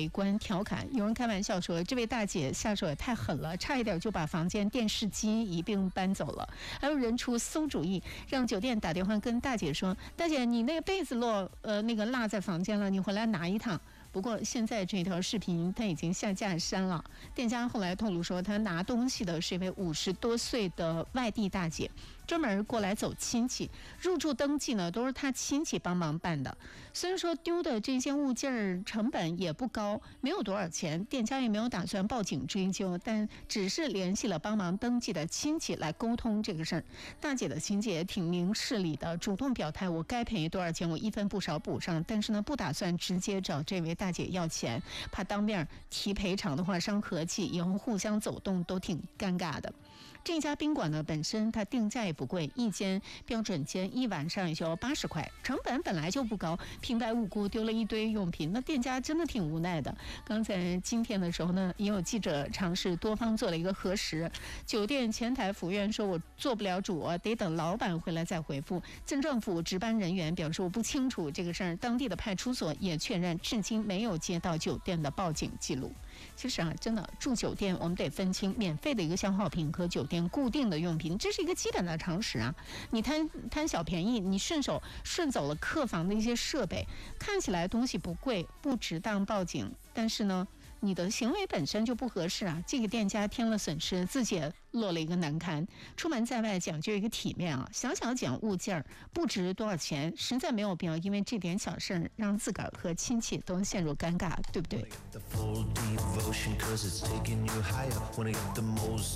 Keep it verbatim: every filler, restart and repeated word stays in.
围观调侃。有人开玩笑说，这位大姐下手也太狠了，差一点就把房间电视机一并搬走了。还有人出馊主意，让酒店打电话跟大姐说：“大姐，你那个被子落呃那个落在房间了，你回来拿一趟。”不过现在这条视频他已经下架删了。店家后来透露说，他拿东西的是一位五十多岁的外地大姐，专门过来走亲戚，入住登记呢都是他亲戚帮忙办的。虽然说丢的这些物件成本也不高，没有多少钱，店家也没有打算报警追究，但只是联系了帮忙登记的亲戚来沟通这个事儿。大姐的亲戚也挺明事理的，主动表态我该赔多少钱我一分不少补上，但是呢不打算直接找这位大姐要钱，怕当面提赔偿的话伤和气，以后互相走动都挺尴尬的。这家宾馆呢，本身它定价也不贵，一间标准间一晚上也就八十块，成本本来就不高，平白无故丢了一堆用品，那店家真的挺无奈的。刚才今天的时候呢，也有记者尝试多方做了一个核实，酒店前台服务员说我做不了主，得等老板回来再回复。镇政府值班人员表示我不清楚这个事儿，当地的派出所也确认至今没有接到酒店的报警记录。其实啊，真的住酒店我们得分清免费的一个消耗品和酒店固定的用品，这是一个基本的常识啊。你贪贪小便宜，你顺手顺走了客房的一些设备，看起来东西不贵，不值当报警，但是呢你的行为本身就不合适啊，这个店家添了损失，自己也落了一个难堪。出门在外讲究一个体面啊，小小讲物件不值多少钱，实在没有必要因为这点小事让自个儿和亲戚都陷入尴尬，对不对？